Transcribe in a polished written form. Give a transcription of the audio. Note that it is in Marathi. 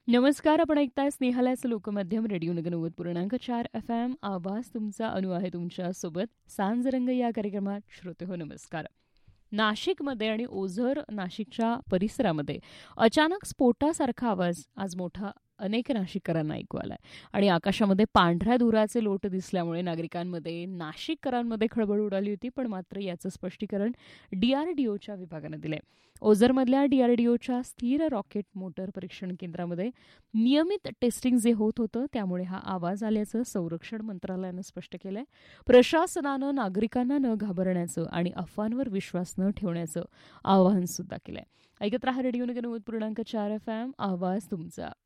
नमस्कार. आपण ऐकताय स्नेहालयाचं लोकमाध्यम रेडिओ नगर 90.4 FM. आवाज तुमचा अनु आहे तुमच्यासोबत. सांजरंग या कार्यक्रमात श्रोतेहो नमस्कार. नाशिकमध्ये आणि ओझर नाशिकच्या परिसरामध्ये अचानक स्फोटासारखा आवाज आज मोठा अनेक नाशिककरांना ऐकू आलाय आणि आकाशामध्ये पांढऱ्या धुराचे लोट दिसल्यामुळे नागरिकांमध्ये नाशिककरांमध्ये खळबळ उडाली होती. पण मात्र याचं स्पष्टीकरण डीआरडीओच्या विभागानं दिलंय. ओझरमधल्या डीआरडीओच्या स्थिर रॉकेट मोटर परीक्षण केंद्रामध्ये नियमित टेस्टिंग जे होत होतं त्यामुळे हा आवाज आल्याचं संरक्षण मंत्रालयानं स्पष्ट केलंय. प्रशासनानं नागरिकांना न घाबरण्याचं आणि अफवांवर विश्वास न ठेवण्याचं आवाहन सुद्धा केलंय. ऐकत रहा रेडिओ नगर 90.4 FM. आवाज तुमचा.